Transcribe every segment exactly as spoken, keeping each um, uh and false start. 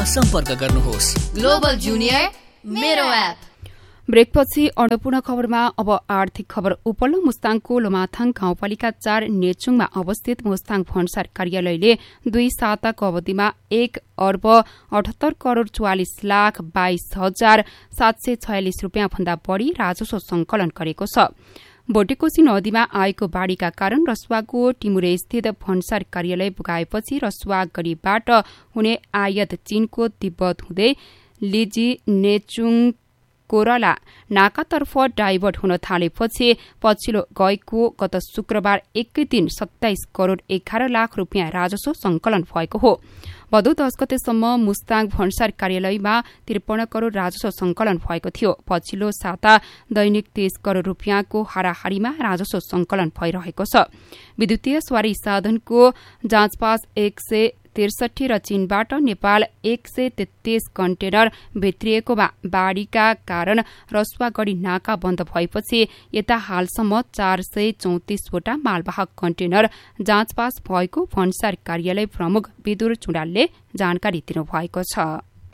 सम्पर्क गर्नुहोस् global junior मेरो एप। ब्रेकपछि अन्नपूर्ण खबरमा अब आर्थिक खबर। उपल्लो मुस्ताङको लोमाथाङ गाउँपालिका चार नेचुङमा अवस्थित मुस्ताङ भन्सार कार्यालयले दुई साताको अवधिमा एक अर्ब अठहत्तर करोड़ चौवालिस लाख बाइस हजार सात सय छयालिस रूपियाँ भन्दा बढ़ी राजस्व संकलन गरेको छ। बोटेकोशी नदीमा आएको बाढ़ीका कारण रसुवाको टिमुरे स्थित भन्सार कार्यालय पुगाएपछि रसुवा गढीबाट हुने आयात चीनको तिब्बत हुँदै लिजी नेचुङ कोरला नाकातर्फ डाइभर्ट हुन थालेपछि पछिल्लो गएको गत शुक्रबार एकै दिन सत्ताइस करोड़ एघार लाख रूपियाँ राजस्व संकलन भएको हो। भदौ दस गतेसम्म मुस्ताङ भन्सार कार्यालयमा त्रिपन्न करोड़ राजस्व संकलन भएको थियो। पछिल्लो साता दैनिक तीस करोड़ रूपियाँको हाराहारीमा राजस्व संकलन भइरहेको छ। विद्युतीय सवारी साधनको जाँचपास एक सय त्रिसठी र चीनबाट नेपाल एक सय तेत्तीस कन्टेनर भित्रिएकोमा बाढ़ीका कारण रसुवागढ़ी नाका बन्द भएपछि यता हालसम्म चार सय चौतिसवटा मालवाहक कन्टेनर जाँचपास भएको भन्सार कार्यालय प्रमुख विदुर चुडालले जानकारी दिनुभएको छ।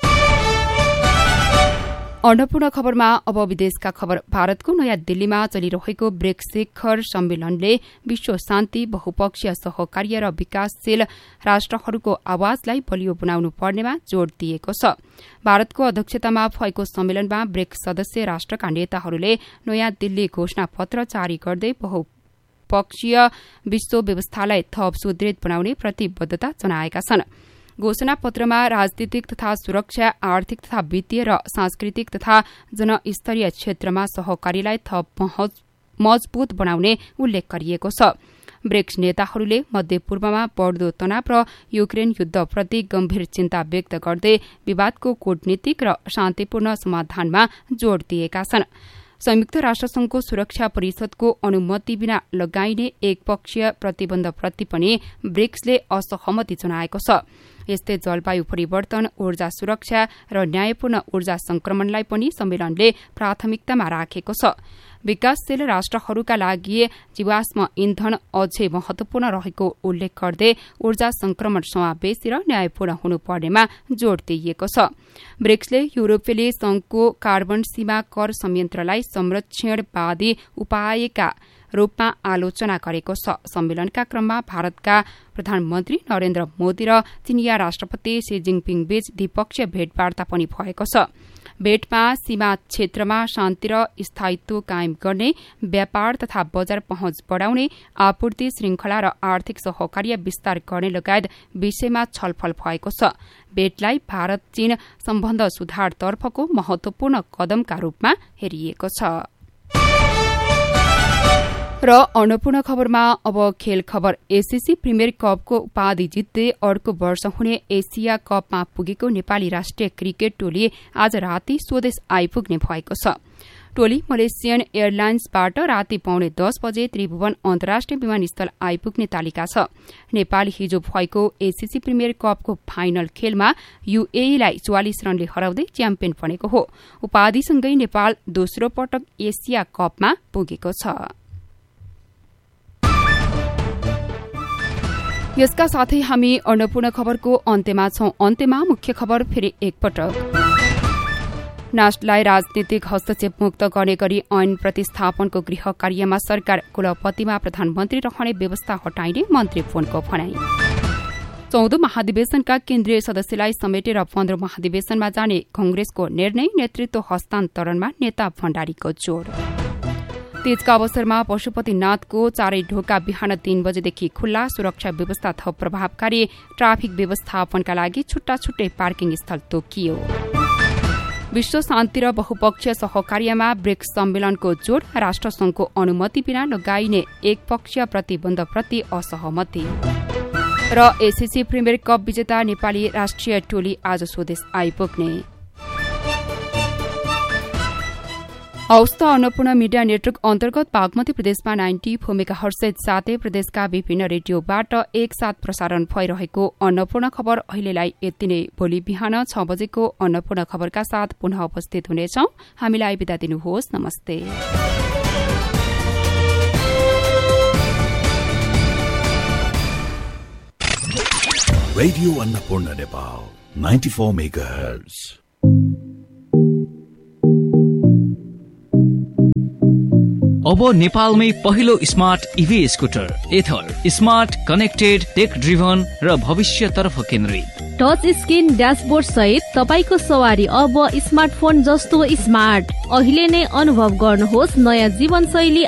अन्नपूर्ण खबरमा अब विदेशका खबर। भारतको नयाँ दिल्लीमा चलिरहेको ब्रिक्स शिखर सम्मेलनले विश्व शान्ति, बहुपक्षीय सहकार्य र विकासशील राष्ट्रहरूको आवाजलाई बलियो बनाउनु पर्नेमा जोड़ दिएको छ। भारतको अध्यक्षतामा भएको सम्मेलनमा ब्रिक्स सदस्य राष्ट्रका नेताहरूले नयाँ दिल्ली घोषणा पत्र जारी गर्दै बहुपक्षीय विश्व व्यवस्थालाई थप सुदृढ बनाउने प्रतिबद्धता जनाएका छन्। घोषणा पत्रमा राजनीतिक तथा सुरक्षा, आर्थिक तथा वित्तीय र सांस्कृतिक तथा जनस्तरीय क्षेत्रमा सहकारीलाई थप मजबूत बनाउने उल्लेख गरिएको छ। ब्रिक्स नेताहरूले मध्यपूर्वमा बढ़दो तनाव र युक्रेन युद्धप्रति गम्भीर चिन्ता व्यक्त गर्दै विवादको कूटनीतिक र शान्तिपूर्ण समाधानमा जोड़ दिएका छन्। संयुक्त राष्ट्रसंघको सुरक्षा परिषदको अनुमति बिना लगाइने एकपक्षीय प्रतिबन्धप्रति पनि ब्रिक्सले असहमति जनाएको छ। यस्तै जलवायु परिवर्तन, ऊर्जा सुरक्षा र न्यायपूर्ण ऊर्जा संक्रमणलाई पनि सम्मेलनले प्राथमिकतामा राखेको छ। विकासशील राष्ट्रहरूका लागि जीवाश्म ईन्धन अझै महत्वपूर्ण रहेको उल्लेख गर्दै ऊर्जा संक्रमण समावेशी र न्यायपूर्ण हुनुपर्नेमा जोड़ दिइएको छ। ब्रिक्सले युरोपेली संघको कार्बन सीमा कर संयन्त्रलाई संरक्षणवादी उपायका रूपमा आलोचना गरेको छ। सम्मेलनका क्रममा भारतका प्रधानमन्त्री नरेन्द्र मोदी र चीनिया राष्ट्रपति शी जिङपिङ बीच द्विपक्षीय भेटवार्ता पनि भएको छ। भेटमा सीमा क्षेत्रमा शान्ति र स्थायित्व कायम गर्ने, व्यापार तथा बजार पहुँच बढ़ाउने, आपूर्ति श्रृंखला र आर्थिक सहकार्य विस्तार गर्ने लगायत विषयमा छलफल भएको छ। भेटलाई भारत चीन सम्बन्ध सुधारतर्फको महत्वपूर्ण कदमका रूपमा हेरिएको छ। र अन्नपूर्ण खबरमा अब खेल खबर। एसीसी प्रिमियर कपको उपाधि जित्दै अर्को वर्ष हुने एशिया कपमा पुगेको नेपाली राष्ट्रिय क्रिकेट टोली आज राति स्वदेश आइपुग्ने भएको छ। टोली मलेसियन एयरलाइन्सबाट राति पाउने दस बजे त्रिभुवन अन्तर्राष्ट्रिय विमानस्थल आइपुग्ने तालिका छ। नेपाल हिजो भएको एसीसी प्रिमियर कपको फाइनल खेलमा यूएईलाई चौवालिस रनले हराउँदै च्याम्पियन बनेको हो। उपाधिसँगै नेपाल दोस्रो पटक एशिया कपमा पुगेको छ। यसका साथै हामी अन्नपूर्ण खबरको अन्त्यमा छौं। अन्त्यमा मुख्य खबर फेरि एकपटक। नास्टलाई राजनीतिक हस्तक्षेप मुक्त गर्ने गरी ऐन प्रतिस्थापनको गृह कार्यमा सरकार, कुलपतिमा प्रधानमन्त्री रहने व्यवस्था हटाइने मन्त्री फोनको भनाई। चौधौं महाधिवेशनका केन्द्रीय सदस्यलाई समेटेर पन्ध्र महाधिवेशनमा जाने कंग्रेसको निर्णय, नेतृत्व हस्तान्तरणमा नेता भण्डारीको जोड़। तीजका अवसरमा पशुपतिनाथको चारै ढोका बिहान तीन बजेदेखि खुल्ला, सुरक्षा व्यवस्था थप प्रभावकारी, ट्राफिक व्यवस्थापनका लागि छुट्टा छुट्टै पार्किङ स्थल तोकियो। विश्व शान्ति र बहुपक्षीय सहकार्यमा ब्रिक्स सम्मेलनको जोड़, राष्ट्रसंघको अनुमति बिना लगाइने एकपक्षीय प्रतिबन्धप्रति असहमति। र एसीसी प्रिमियर कप विजेता नेपाली राष्ट्रिय टोली आज स्वदेश आइपुग्ने। हौस् त अन्नपूर्ण मिडिया नेटवर्क अन्तर्गत बागमती प्रदेशमा नाइन्टी फोर मेगाहर्ट्ज साथै प्रदेशका विभिन्न रेडियोबाट एकसाथ प्रसारण भइरहेको अन्नपूर्ण खबर अहिलेलाई यति नै। भोलि बिहान छ बजेको अन्नपूर्ण खबरका साथ पुनः उपस्थित हुनेछौं। हामीलाई बिदा दिनुहोस्। नमस्ते। Radio Annapurna Nepal ninety-four megahertz. अब नेपालमै पहिलो स्मार्ट इभी स्कुटर एथर स्मार्ट कनेक्टेड टेक ड्रिभन र भविष्यतर्फ केन्द्रित टच स्क्रिन ड्याशबोर्ड सहित तपाईको सवारी अब स्मार्टफोन जस्तो स्मार्ट। अहिले नै अनुभव गर्नुहोस् नयाँ जीवनशैली